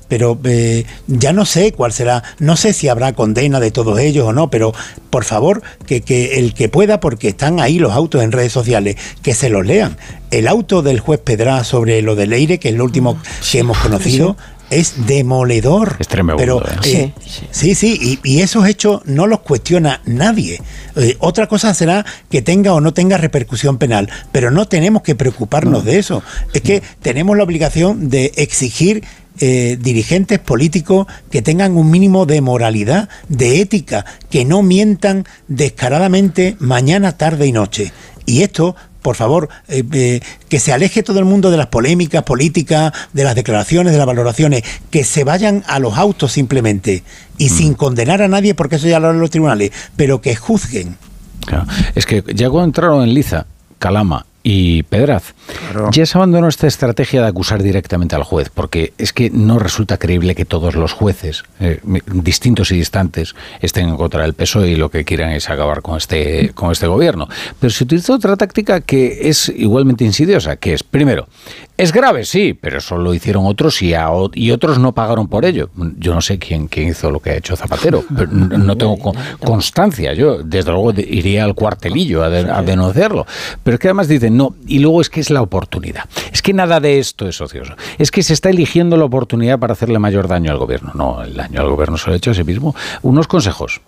pero ya no sé cuál será, no sé si habrá condena de todos ellos o no, pero por favor, que el que pueda, porque están ahí los autos en redes sociales, que se los lean. El auto del juez Pedrá sobre lo de Leire, que es lo último que hemos conocido, es demoledor. Es tremendo. Pero, sí, y esos hechos no los cuestiona nadie. Otra cosa será que tenga o no tenga repercusión penal, pero no tenemos que preocuparnos de eso. Es que tenemos la obligación de exigir dirigentes políticos que tengan un mínimo de moralidad, de ética, que no mientan descaradamente mañana, tarde y noche. Y esto, por favor, que se aleje todo el mundo de las polémicas políticas, de las declaraciones, de las valoraciones, que se vayan a los autos simplemente y sin condenar a nadie, porque eso ya lo harán los tribunales, pero que juzguen. Claro. Es que ya cuando entraron en liza, Calama y Pedraz, ya se abandonó esta estrategia de acusar directamente al juez, porque es que no resulta creíble que todos los jueces, distintos y distantes, estén en contra del PSOE y lo que quieran es acabar con este gobierno. Pero se utilizó otra táctica que es igualmente insidiosa, que es, primero, es grave, sí, pero eso lo hicieron otros y otros no pagaron por ello. Yo no sé quién hizo lo que ha hecho Zapatero, pero no tengo constancia. Yo, desde luego, iría al cuartelillo a denunciarlo. Pero es que además dicen, no, y luego es que es la oportunidad. Es que nada de esto es ocioso. Es que se está eligiendo la oportunidad para hacerle mayor daño al gobierno. No, el daño al gobierno se lo ha hecho a sí mismo. Unos consejos.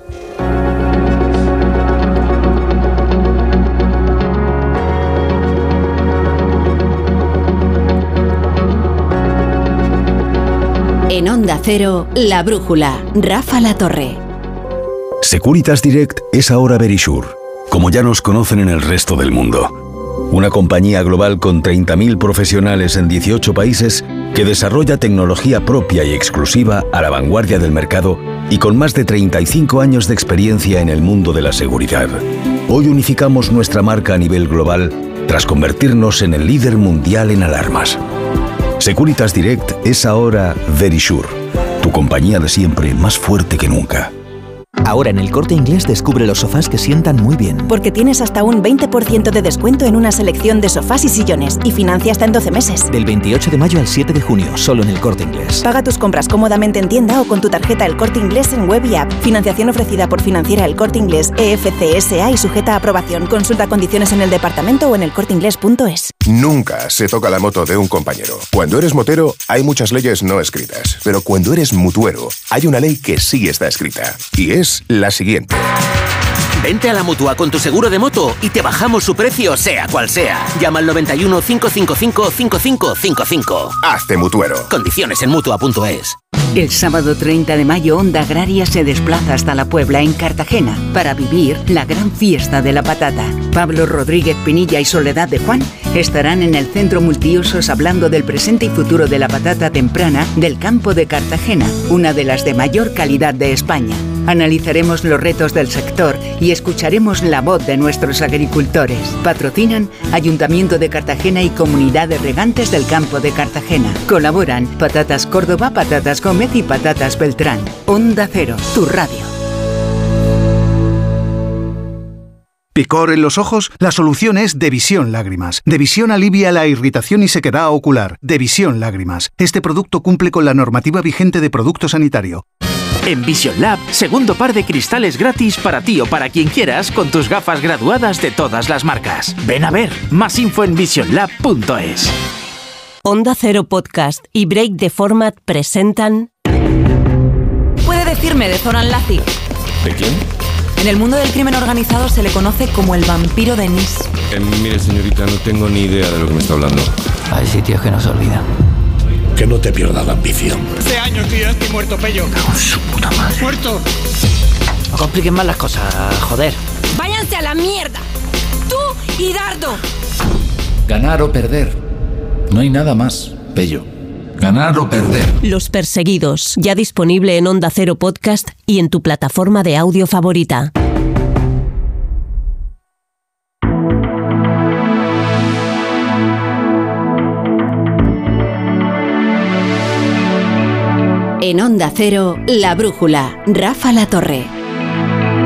En Onda Cero, La Brújula, Rafa La Torre. Securitas Direct es ahora Verisure, como ya nos conocen en el resto del mundo. Una compañía global con 30.000 profesionales en 18 países que desarrolla tecnología propia y exclusiva a la vanguardia del mercado y con más de 35 años de experiencia en el mundo de la seguridad. Hoy unificamos nuestra marca a nivel global tras convertirnos en el líder mundial en alarmas. Securitas Direct es ahora Verisure, tu compañía de siempre más fuerte que nunca. Ahora en El Corte Inglés descubre los sofás que sientan muy bien. Porque tienes hasta un 20% de descuento en una selección de sofás y sillones y financia hasta en 12 meses. Del 28 de mayo al 7 de junio, solo en El Corte Inglés. Paga tus compras cómodamente en tienda o con tu tarjeta El Corte Inglés en web y app. Financiación ofrecida por Financiera El Corte Inglés EFCSA y sujeta a aprobación. Consulta condiciones en el departamento o en elcorteinglés.es. Nunca se toca la moto de un compañero. Cuando eres motero, hay muchas leyes no escritas. Pero cuando eres mutuero, hay una ley que sí está escrita. Y es la siguiente. Vente a la Mutua con tu seguro de moto y te bajamos su precio, sea cual sea. Llama al 91 555 5555. Hazte mutuero. Condiciones en Mutua.es. El sábado 30 de mayo, Onda Agraria se desplaza hasta La Puebla, en Cartagena, para vivir la gran fiesta de la patata. Pablo Rodríguez Pinilla y Soledad de Juan estarán en el Centro Multiusos hablando del presente y futuro de la patata temprana del campo de Cartagena, una de las de mayor calidad de España. Analizaremos los retos del sector y escucharemos la voz de nuestros agricultores. Patrocinan Ayuntamiento de Cartagena y Comunidad de Regantes del Campo de Cartagena. Colaboran Patatas Córdoba, Patatas Gómez y Patatas Beltrán. Onda Cero, tu radio. ¿Picor en los ojos? La solución es Devisión Lágrimas. Devisión alivia la irritación y sequedad ocular. Devisión Lágrimas. Este producto cumple con la normativa vigente de producto sanitario. En Vision Lab, segundo par de cristales gratis para ti o para quien quieras con tus gafas graduadas de todas las marcas. Ven a ver, más info en visionlab.es. Onda Cero Podcast y Break the Format presentan... Puede decirme de Zoran Lazic. ¿De quién? En el mundo del crimen organizado se le conoce como el vampiro de Nice. Mire, señorita, no tengo ni idea de lo que me está hablando. Hay sitios que no se olvidan. Que no te pierdas la ambición. Hace años que yo estoy muerto, Pello. Con su puta madre. ¡Muerto! No compliquen más las cosas, joder. ¡Váyanse a la mierda! ¡Tú y Dardo! Ganar o perder. No hay nada más, Pello. Ganar o perder. Los Perseguidos, ya disponible en Onda Cero Podcast y en tu plataforma de audio favorita. En Onda Cero, La Brújula, Rafa La Torre.